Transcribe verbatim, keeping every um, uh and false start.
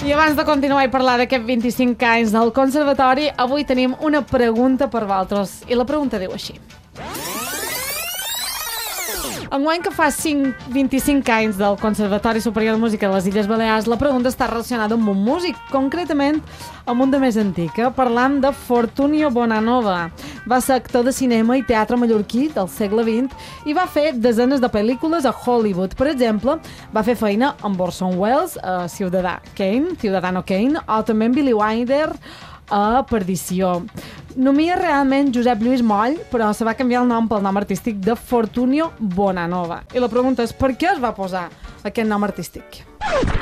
I abans de continuar i parlar d'aquests vint-i-cinc anys del Conservatori, avui tenim una pregunta per vosaltres. I la pregunta diu així. Enguany que fa vint-i-cinc anys del Conservatori Superior de Música de les Illes Balears, la pregunta està relacionada amb un músic, concretament amb un de més antic. Parlam de Fortunio Bonanova. Va ser actor de cinema i teatre mallorquí del segle vint i va fer desenes de pel·lícules a Hollywood. Per exemple, va fer feina amb Orson Welles, a Ciudadà Kane, Ciudadano Kane, o també amb Billy Wilder a Perdició. Nomia realment Josep Lluís Moll, però se va canviar el nom pel nom artístic de Fortunio Bonanova. I la pregunta és, per què es va posar aquest nom artístic?